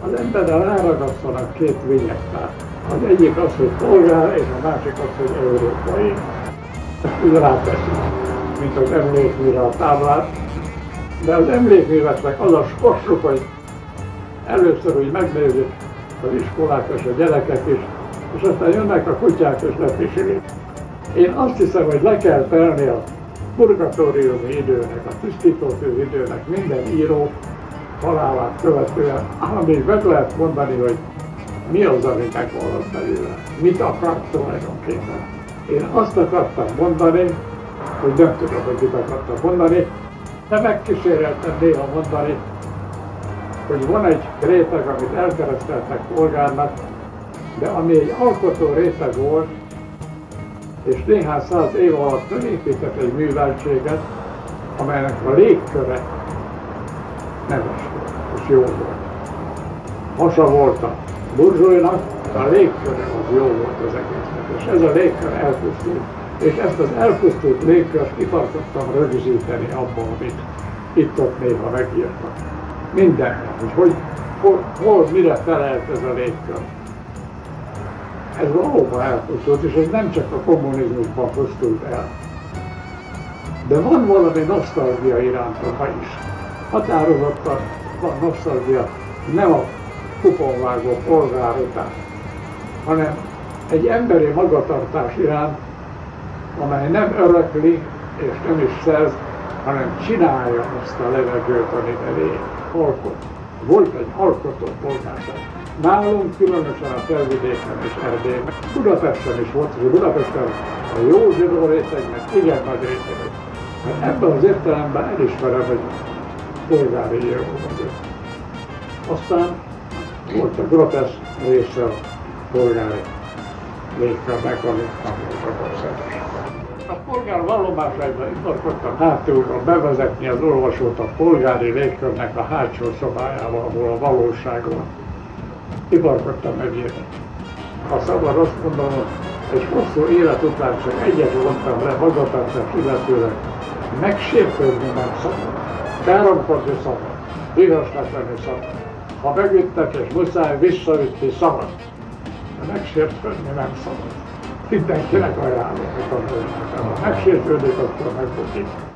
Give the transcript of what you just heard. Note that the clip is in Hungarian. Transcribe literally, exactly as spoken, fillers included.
az emberrel ráragasztanak két vinyettát. Az egyik az, hogy polgár, és a másik az, hogy európai. Ezt úgy ráteszik, mint az emlékműre a táblát. De az emlékműveknek az a sorsuk, hogy először úgy megnézik az iskolák és a gyerekek is, és aztán jönnek a kutyák és lepisilik. Én azt hiszem, hogy le kell telni a purgatóriumi időnek, a tisztítótű időnek minden író halálát követően, amíg meg lehet mondani, hogy mi az, ami megmaradt belőle, mit akart tulajdonképpen. Én azt akartam mondani, hogy nem tudom, hogy mit akartam mondani, de megkíséreltem néha mondani, hogy van egy réteg, amit elkereszteltek polgárnak, de ami egy alkotó réteg volt, és néhány száz év alatt felépített egy műveltséget, amelynek a légköre neves volt, és jó volt. Hasa volt a burzsóinak, a légköre az jó volt az egésznek, és ez a légkör elpusztult. És ezt az elpusztult légkört kitartottam rögzíteni abban, amit itt-ott néha megírtak. Mindenben, hogy, hogy hol, hol, mire felelt ez a légkör. Ez valóban elpusztult, és ez nem csak a kommunizmusban pusztult el. De van valami nosztalgia iránta ma is. Határozottan van nosztalgia, nem a kuponvágó polgár után, hanem egy emberi magatartás iránt, amely nem örökli és nem is szerz, hanem csinálja azt a levegőt, amit elé alkot. Volt egy alkotó polgárság. Nálunk, különösen a Felvidéken és Erdélyben, Budapesten is volt, és Budapesten a jó zsidó rétegnek igen nagy rétegek. Mert ebben az értelemben elismerem, hogy polgári író vagyok. Aztán volt a groteszk része a polgári légkörnek, ami nem volt a szerves. A polgár vallomásaiban iparkodtam hátulról bevezetni az olvasót a polgári légkörnek a hátsó szobájába, ahol a valóság van. Iparkodtam megírni. Ha szabad azt mondanom, egy hosszú élet után csak egyet vontam le magatartás illetőleg, megsértődni nem szabad. Káromkodni szabad, bírósnak lenni szabad. Ha megüttek és muszáj visszaütni szabad, de megsértődni nem szabad. Mindenkinek ajánlom, hogy tanuljanak el. Ha megsértődik, akkor megbukik.